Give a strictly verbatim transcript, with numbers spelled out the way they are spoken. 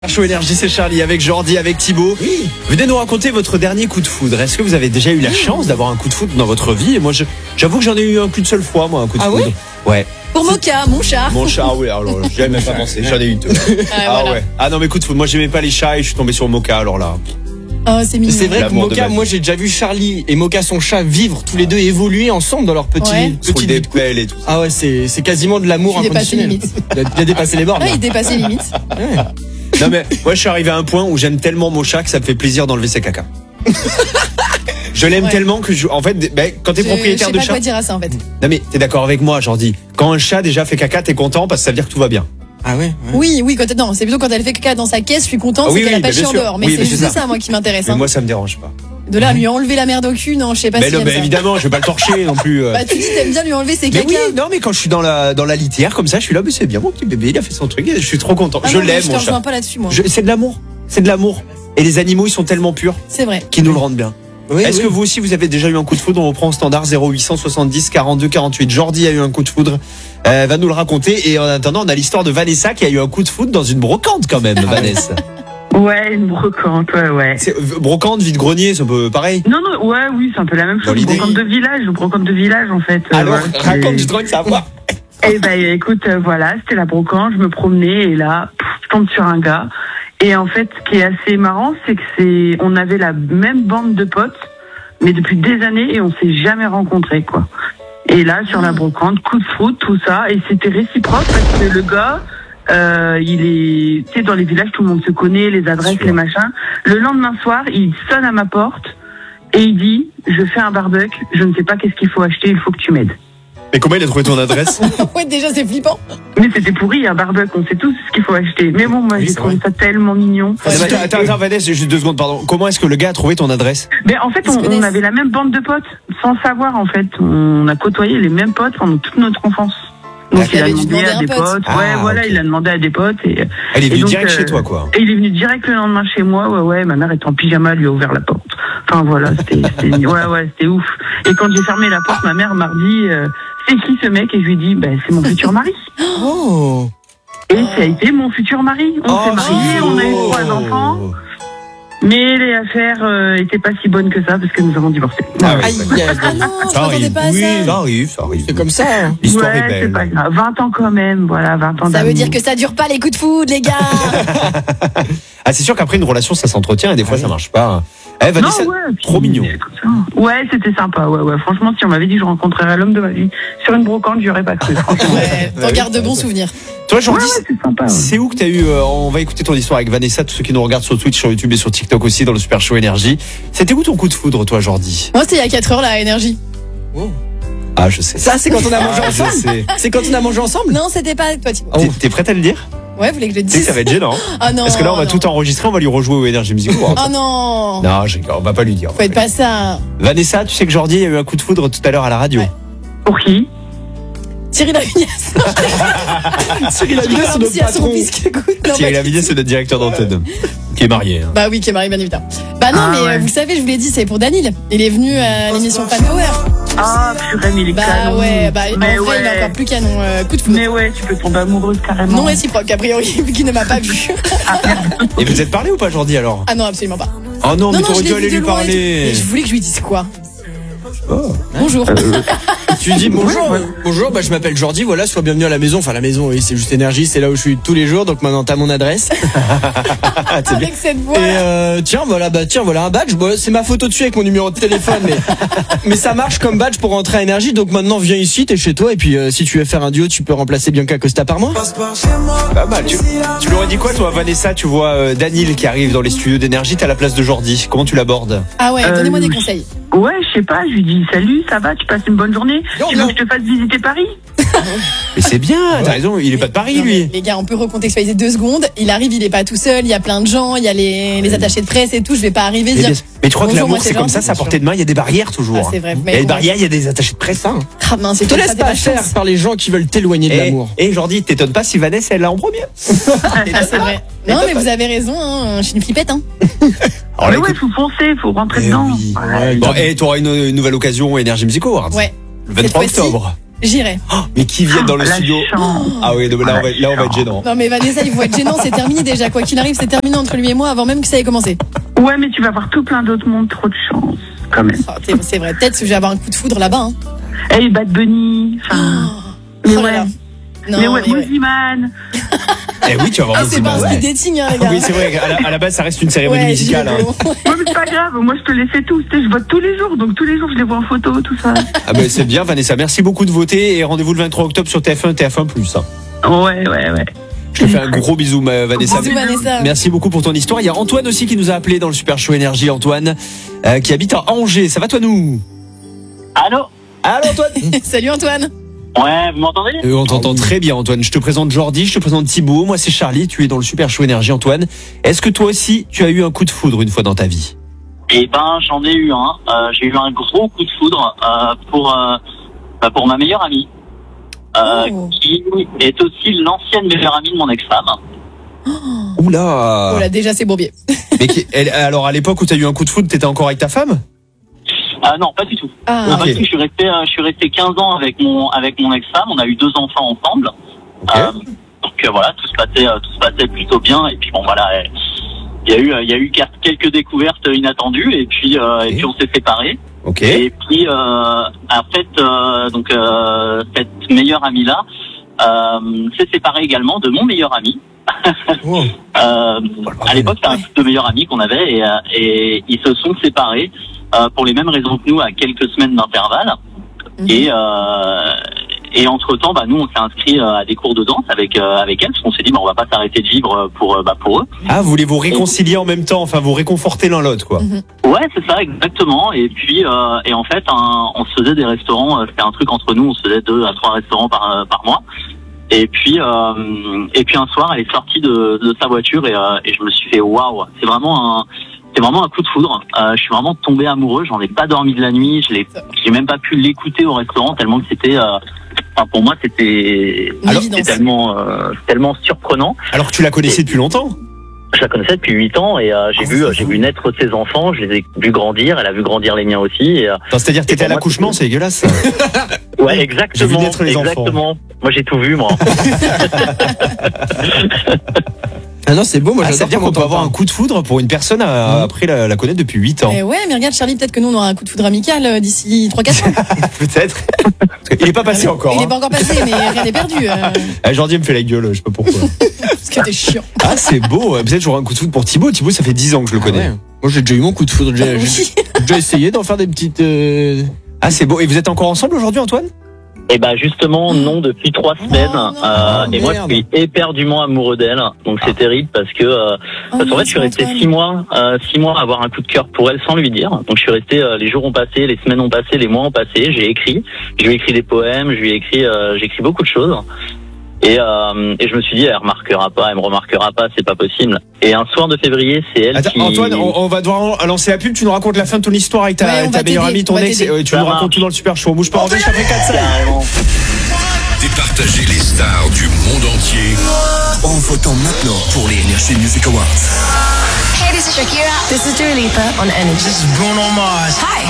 Chaud Énergie, c'est Charlie avec Jordi, avec Thibaut. Oui. Venez nous raconter votre dernier coup de foudre. Est-ce que vous avez déjà eu la chance d'avoir un coup de foudre dans votre vie? Et moi, je, j'avoue que j'en ai eu un qu'une seule fois, moi, un coup de ah foudre. Ouais, ouais. Pour Moka, mon chat. Mon chat, oui, alors j'y avais même pas pensé. J'en ai eu deux. Ah, Ah voilà. ouais. Ah non, mais coup de foudre, moi j'aimais pas les chats et je suis tombé sur Moka, alors là. Oh, c'est mignon. c'est vrai que L'amour de Moka, ma vie. moi j'ai déjà vu Charlie et Moka son chat vivre tous les deux évoluer ensemble dans leur petit, Ouais. Petit petite des vie de couple. pelles et tout. Ah ouais, c'est c'est quasiment de l'amour Il dépasse les inconditionnel. limites. Il a, il a dépassé les bornes. Ah, là. il dépasse les limites. Ouais. Non mais moi je suis arrivé à un point où j'aime tellement mon chat que ça me fait plaisir d'enlever ses caca. Je l'aime Ouais. tellement que je, en fait, ben, quand t'es Je- propriétaire je de sais pas chat, quoi dire à ça en fait. non mais t'es d'accord avec moi, Jordi. Quand un chat déjà fait caca, t'es content parce que ça veut dire que tout va bien. Ah ouais, ouais. Oui, oui, quand non, c'est plutôt quand elle fait caca dans sa caisse, je suis contente, Ah oui, c'est qu'elle oui, a pas bah, chié bien en sûr. dehors. Mais Oui, c'est mais juste c'est ça. ça. moi, qui m'intéresse. Mais hein. moi ça me dérange pas. De là, à lui enlever la merde au cul, non, je sais pas Mais si non, j'aime mais ça. évidemment, je vais pas le torcher non plus. euh. Bah, tu dis, t'aimes bien lui enlever ses Mais caca. oui, non, mais quand je suis dans la dans la litière comme ça, je suis là, mais c'est bien mon petit bébé, il a fait son truc, je suis trop content. Ah je non, moi, l'aime Je te mon rejoins chat. pas là-dessus, moi. Je- C'est de l'amour, c'est de l'amour. Et les animaux, ils sont tellement purs C'est vrai. qu'ils nous le rendent bien. Oui, Est-ce oui. que vous aussi vous avez déjà eu un coup de foudre? On reprend au standard zéro huit cent soixante-dix quarante-deux quarante-huit. Jordi a eu un coup de foudre. Euh, va nous le raconter. Et en attendant, on a l'histoire de Vanessa qui a eu un coup de foudre dans une brocante quand même, Vanessa. Ouais, une brocante, ouais, ouais. C'est, euh, brocante, vide-grenier, c'est un peu pareil. Non, non, ouais, oui, c'est un peu la même Dans chose. l'idée. Brocante de village, brocante de village, en fait. Euh, Alors, ouais, raconte c'est- du truc, ça va voir. Eh ben, écoute, euh, voilà, c'était la brocante, je me promenais et là, pff, je tombe sur un gars. Et en fait, ce qui est assez marrant, c'est que c'est, on avait la même bande de potes, mais depuis des années et on s'est jamais rencontrés, quoi. Et là, sur la brocante, coup de foudre, tout ça, et c'était réciproque parce que le gars, euh, il est, tu sais, dans les villages, tout le monde se connaît, les adresses, Sûr. les machins. Le lendemain soir, il sonne à ma porte et il dit, je fais un barbecue, je ne sais pas qu'est-ce qu'il faut acheter, il faut que tu m'aides. Mais comment il a trouvé ton adresse? Ouais, déjà, c'est flippant. Mais c'était pourri, un barbecue, on sait tous ce qu'il faut acheter. Mais bon, moi, Oui, j'ai c'est trouvé vrai. ça tellement mignon. Attends, attends, attends, Vanessa, juste deux secondes, pardon. Comment est-ce que le gars a trouvé ton adresse? Mais en fait, Ils se on, on connaissent. avait la même bande de potes, sans savoir, en fait. On a côtoyé les mêmes potes pendant toute notre enfance. Donc, Il il a avait dû demandé demander à un des pote. potes. Ah, ouais, voilà, ok. il a demandé à des potes. Et, Elle est et venue donc, direct euh, chez toi, quoi. Et il est venu direct le lendemain chez moi. Ouais, ouais, ma mère était en pyjama, elle lui a ouvert la porte. Enfin, voilà, c'était, c'était- ouais, ouais, c'était ouf. Et quand j'ai fermé la porte, ma mère m'a dit, euh, c'est qui ce mec? Et je lui ai dit, ben, c'est mon futur mari. Oh. Et ça a été mon futur mari. On Oh, s'est mariés, on a eu trois enfants. Mais les affaires euh, étaient pas si bonnes que ça parce que nous avons divorcé. Ah ouais, Aïe, d'accord. aïe, Ah aïe. non, je Ça m'attendais arrive. pas à Oui, ça. ça arrive, ça arrive. C'est comme ça. Hein. L'histoire ouais, est c'est belle. pas grave. vingt ans quand même, voilà, vingt ans Ça veut d'amour. dire que ça dure pas les coups de foudre, les gars. Ah, c'est sûr qu'après une relation, ça s'entretient et des fois, ça marche pas. Eh, Non, Vanessa, ouais, puis trop mignon. c'est comme ça. Ouais, c'était sympa, ouais, ouais. Franchement, si on m'avait dit que je rencontrerais l'homme de ma vie sur une brocante, j'y aurais pas cru, franchement. Ouais, t'en gardes de bons souvenirs. Toi, Ouais, Jordi, ouais, c'est sympa. Ouais. c'est où que t'as eu, euh, on va écouter ton histoire avec Vanessa, tous ceux qui nous regardent sur Twitch, sur YouTube et sur TikTok aussi, dans le Super Show Énergie. C'était où ton coup de foudre, toi, Jordi? Moi, c'était il y a quatre heures, la énergie. Oh. Ah, je sais. Ça, c'est quand on a mangé Ah, je ensemble. sais. C'est quand on a mangé ensemble. Non, c'était pas avec toi, Thibaut. Oh. T'es, t'es prête à le dire? Ouais, vous voulez que je le Tu sais que dise? ça va être gênant. Ah non. Parce que là, on va non. tout enregistrer, on va lui rejouer au Énergie Music Awards. Oh non. Non, je, on va pas lui dire. Faites pas ça. Vanessa, tu sais que Jordi a eu un coup de foudre tout à l'heure à la radio. Ouais. Pour qui? Thierry Lavignès. Cyril Lavignès, c'est notre patron. Thierry Lavignès, c'est notre directeur d'antenne, qui est marié. hein. Bah oui, qui est marié, bien évidemment. Bah non, Ah mais ouais. euh, vous savez, je vous l'ai dit, c'est pour Danil. Il est venu à l'émission Fan Power. Ah, purée, mais il est Bah canon. ouais, bah en mais vrai, il est ouais. encore plus canon. Euh, coup de foudre. Mais ouais, tu peux tomber amoureuse carrément. Non réciproque, a priori, vu qu'il ne m'a pas vu. Et vous êtes parlé ou pas, Jordi, alors? Ah non, absolument pas. Oh non, mais non, t'aurais je dû l'ai aller vu de lui loin et tout. parler. Mais je voulais que je lui dise quoi? Oh. Bonjour. Tu lui dis bonjour, bonjour, bah je m'appelle Jordi, voilà, sois bienvenu à la maison. Enfin la maison, oui, c'est juste Énergie, c'est là où je suis tous les jours, donc maintenant t'as mon adresse. Ah, c'est bien. Avec cette voix. Et euh, tiens, voilà, bah tiens, voilà un badge. Bon, c'est ma photo dessus avec mon numéro de téléphone, mais mais ça marche comme badge pour rentrer à Énergie. Donc maintenant viens ici, t'es chez toi, et puis euh, si tu veux faire un duo, tu peux remplacer Bianca Costa par moi. Pas mal. Tu, tu lui aurais dit quoi, toi, Vanessa? Tu vois euh, Danil qui arrive dans les studios d'Énergie, t'as la place de Jordi. Comment tu l'abordes? Ah ouais, Euh, donnez-moi des conseils. Ouais, je sais pas, je lui dis salut, ça va, tu passes une bonne journée? Non, Tu veux non. que je te fasse visiter Paris? Mais c'est bien, t'as raison, il est pas de Paris, Non, mais lui. les gars, on peut recontextualiser deux secondes. Il arrive, il est pas tout seul. Il y a plein de gens. Il y a les, les attachés de presse et tout. Je vais pas arriver Mais, dire. bien- mais tu crois que Bonjour, l'amour, moi, c'est c'est comme Jordi. ça, c'est à portée de main, il y a des barrières toujours. Ah, c'est vrai. Il y a des barrières, il y a des attachés de presse, hein. Ah mince, c'est Te comme laisse ça, t'as pas de faire chance. par les gens qui veulent t'éloigner de Et, l'amour. et Jordi, t'étonnes pas si Vanessa, elle l'a en premier. Ah, c'est vrai. Non, mais vous avez raison. Hein. Je suis une flippette. Hein. Alors, Mais là, ouais, écoute- faut foncer, faut rentrer Eh dedans. oui. Ouais. Bon, et t'auras une, une nouvelle occasion au Énergie Music Awards. Ouais. Le vingt-trois Cette fois-ci. octobre. J'irai. Oh, mais qui viennent dans le La studio. chance. Ah oui, non, mais là, on va, là, on va être gênant. Non mais Vanessa, il faut être gênant, c'est terminé déjà. Quoi qu'il arrive, c'est terminé entre lui et moi avant même que ça ait commencé. Ouais, mais tu vas voir tout plein d'autres mondes, trop de chance, quand même. Oh, c'est- c'est vrai, peut-être que je vais avoir un coup de foudre là-bas. Hein. Hey, Bad Bunny, enfin... mais Oh là ouais, là. Non, mais ouais, mais ouais. Mosiman. Eh oui, tu vas voir Ah, c'est pas un Mosiman. speed dating, hein, les gars. Oui, c'est vrai, à la, à la base, ça reste une cérémonie Ouais, musicale. j'y vais, Hein. bon. Ouais, mais c'est pas grave, moi je te les fais tous, tu sais, je vote tous les jours, donc tous les jours je les vois en photo, tout ça. Ah ben c'est bien, Vanessa. Merci beaucoup de voter et rendez-vous le vingt-trois octobre sur T F un, T F un plus. Hein. Ouais, ouais, ouais. Je te fais un gros bisou, ma- Vanessa. Bisous, Vanessa. Merci beaucoup pour ton histoire. Il y a Antoine aussi qui nous a appelé dans le Super Show Énergie. Antoine, euh, qui habite à Angers. Ça va toi nous? Allô? Allô Antoine. Salut Antoine. Ouais, vous m'entendez? Euh, on t'entend très bien Antoine. Je te présente Jordi, je te présente Thibaut. Moi c'est Charlie. Tu es dans le Super Show Énergie, Antoine. Est-ce que toi aussi tu as eu un coup de foudre une fois dans ta vie? Eh ben, j'en ai eu un. Euh, j'ai eu un gros coup de foudre euh, pour euh, bah, pour ma meilleure amie, euh, Oh. qui est aussi l'ancienne meilleure amie de mon ex-femme. Oula. Oh là, déjà c'est bourbier. Mais qui- elle- alors à l'époque où tu as eu un coup de foudre, t'étais encore avec ta femme? Euh, non, pas du tout. Ah, Non, Ok. pas du tout. Je suis resté, euh, je suis resté quinze ans avec mon avec mon ex-femme. On a eu deux enfants ensemble. Ok. Euh, donc euh, voilà, tout se passait euh, tout se passait plutôt bien. Et puis bon voilà, euh, il y a eu euh, il y a eu quelques découvertes inattendues. Et puis euh, et puis on s'est séparés. Ok. Et puis, euh, en fait, euh, donc euh, cette meilleure amie là euh, s'est séparée également de mon meilleur ami. Wow. Euh, à l'époque, c'était un couple de meilleurs amis qu'on avait et, euh, et ils se sont séparés euh, pour les mêmes raisons que nous à quelques semaines d'intervalle. Mhm. Et euh, et entre temps, bah nous, on s'est inscrit euh, à des cours de danse avec euh, avec elle parce qu'on s'est dit, bah on va pas s'arrêter de vivre pour euh, bah pour eux. Ah, vous voulez vous réconcilier en même temps, enfin vous réconforter l'un l'autre quoi. Ouais, c'est ça, exactement. Et puis, euh, et en fait, un, on se faisait des restaurants. euh, C'était un truc entre nous. On se faisait deux à trois restaurants par euh, par mois. Et puis, euh, et puis un soir, elle est sortie de, de sa voiture et, euh, et je me suis fait waouh. C'est vraiment un, c'est vraiment un coup de foudre. Euh, je suis vraiment tombé amoureux. J'en ai pas dormi de la nuit. Je l'ai, j'ai même pas pu l'écouter au restaurant tellement que c'était. Euh, enfin, pour moi, c'était, Une alors, évidence. c'était tellement, euh, tellement surprenant. Alors que tu la connaissais depuis longtemps. Je la connaissais depuis huit ans et euh, j'ai Oh, vu, c'est euh, j'ai fou. vu naître ses enfants. Je les ai vu grandir. Elle a vu grandir les miens aussi. Et, euh, Enfin, c'est-à-dire que t'étais à pour moi, l'accouchement, c'est dégueulasse. ouais, J'ai exactement. vu naître les enfants. exactement. Moi, j'ai tout vu, moi. Ah non, c'est beau, moi Ah, ça j'adore veut dire comment qu'on peut t'en avoir un parles. coup de foudre pour une personne euh, Mhm. après la, la connaître depuis huit ans. Eh ouais, mais regarde Charlie, peut-être que nous on aura un coup de foudre amical euh, d'ici trois quatre ans. Peut-être. Il est pas passé encore. Il n'est Hein. pas encore passé, mais rien n'est perdu. Euh, Ah, Jordi me fait la gueule, je sais pas pourquoi. parce que t'es chiant. Ah, c'est beau. Peut-être j'aurai un coup de foudre pour Thibaut. Thibaut, ça fait dix ans que je le Ah connais. ouais. Moi j'ai déjà eu mon coup de foudre. J'ai j'ai Oui. déjà essayé d'en faire des petites. euh, Ah, c'est beau. Et vous êtes encore ensemble aujourd'hui, Antoine? Et bah justement, non, depuis trois semaines. non. Euh, et moi, je Merde. suis éperdument amoureux d'elle. Donc c'est terrible parce que euh, Oh parce qu'en non, fait, je suis resté Antoine. six mois, euh, six mois à avoir un coup de cœur pour elle sans lui dire. Donc je suis resté, euh, les jours ont passé, les semaines ont passé, les mois ont passé. J'ai écrit, je lui ai écrit des poèmes, je lui ai écrit, euh, j'ai écrit beaucoup de choses. Et, euh, et je me suis dit, elle remarquera pas, elle me remarquera pas, c'est pas possible. Et un soir de février, c'est elle Attends, qui. Antoine, on, on va devoir lancer la pub. Tu nous racontes la fin de ton histoire avec ta, Ouais, on ta va meilleure t'aider, amie, ton on va ex. t'aider. Ouais, tu Ça nous marche. racontes tout dans le Super Show. On bouge pas, on bouge, ça fait quatre cinq. Carrément. Départagez les stars du monde entier en votant maintenant pour les Energy Music Awards. Hey, this is Shakira. This is Dua Lipa on Energy. This is Bruno Mars. Hi,